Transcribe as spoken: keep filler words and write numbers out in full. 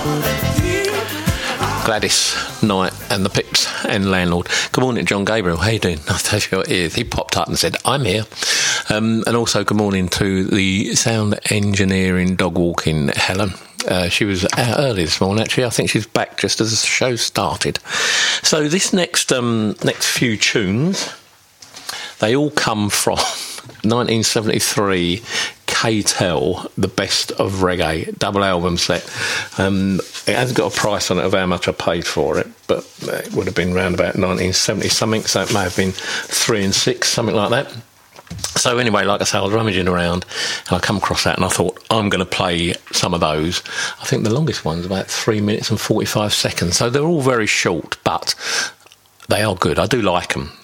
Gladys Knight and the Pips and Landlord. Good morning, John Gabriel. How you doing? He popped up and said, I'm here. Um, and also good morning to the sound engineering dog walking Helen. Uh, she was out early this morning, actually. I think she's back just as the show started. So this next um, next few tunes, they all come from nineteen seventy-three K-Tel, the Best of Reggae double album set. Um, it hasn't got a price on it of how much I paid for it, but it would have been around about nineteen seventy something, so it may have been three and six, something like that. So anyway, like I say, I was rummaging around and I come across that and I thought, I'm going to play some of those. I think the longest one's about three minutes and forty-five seconds, so they're all very short, but they are good. I do like them.